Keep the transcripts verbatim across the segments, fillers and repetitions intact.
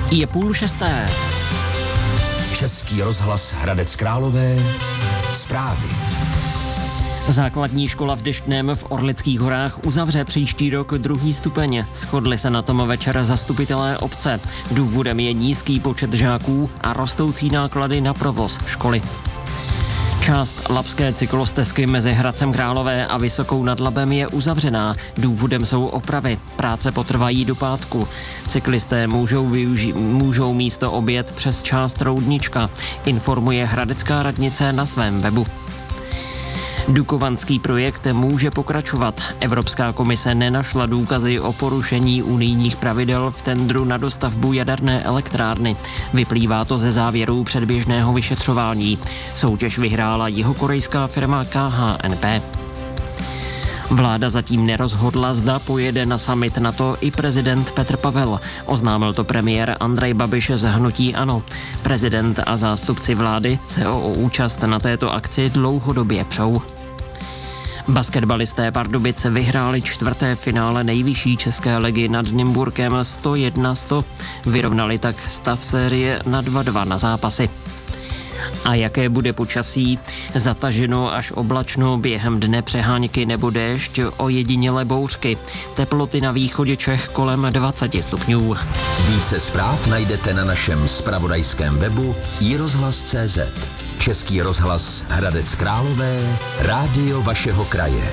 Je půl šesté. Český rozhlas Hradec Králové. Zprávy. Základní škola v Deštném v Orlických horách uzavře příští rok druhý stupeň. Shodli se na tom večer zastupitelé obce. Důvodem je nízký počet žáků a rostoucí náklady na provoz školy. Část labské cyklostezky mezi Hradcem Králové a Vysokou nad Labem je uzavřená. Důvodem jsou opravy. Práce potrvají do pátku. Cyklisté můžou, využi- můžou místo objet přes část Roudnička, informuje hradecká radnice na svém webu. Dukovanský projekt může pokračovat. Evropská komise nenašla důkazy o porušení unijních pravidel v tendru na dostavbu jaderné elektrárny. Vyplývá to ze závěrů předběžného vyšetřování. Soutěž vyhrála jihokorejská firma K H N P. Vláda zatím nerozhodla, zda pojede na summit NATO i prezident Petr Pavel. Oznámil to premiér Andrej Babiš z hnutí ANO. Prezident a zástupci vlády se o účast na této akci dlouhodobě přou. Basketbalisté Pardubice vyhráli čtvrté finále nejvyšší české ligy nad Nymburkem sto jedna sto. Vyrovnali tak stav série na dva dva na zápasy. A jaké bude počasí? Zataženo až oblačno, během dne přehánky nebo déšť, ojedinělé bouřky. Teploty na východě Čech kolem dvacet stupňů. Více zpráv najdete na našem zpravodajském webu i rozhlas tečka cé zet. Český rozhlas Hradec Králové, rádio vašeho kraje.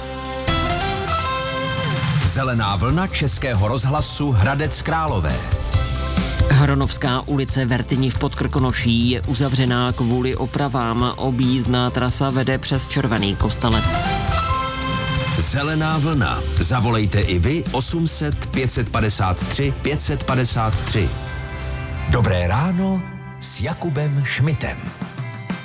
Zelená vlna Českého rozhlasu Hradec Králové. Hronovská ulice Vertyni v Podkrkonoší je uzavřená kvůli opravám. Objízdná trasa vede přes Červený Kostelec. Zelená vlna. Zavolejte i vy osm set pět set padesát tři pět set padesát tři. Dobré ráno s Jakubem Šmitem.